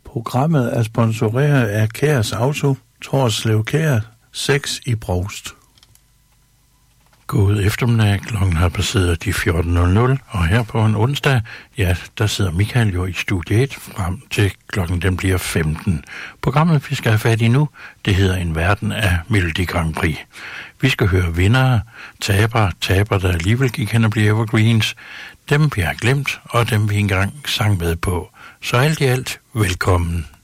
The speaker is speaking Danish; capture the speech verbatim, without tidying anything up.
Programmet er sponsoreret af Kærs Auto, Torslev Kær, seks i Brovst. God eftermiddag, klokken har passeret de fjorten nul nul, og her på en onsdag, ja, der sidder Michael jo i studie et frem til klokken den bliver femten. Programmet, vi skal have fat i nu, det hedder En Verden af Melodi Grand Prix. Vi skal høre vindere, tabere, tabere, der alligevel gik hen og blive evergreens, dem vi har glemt, og dem vi engang sang med på. Så alt i alt, velkommen.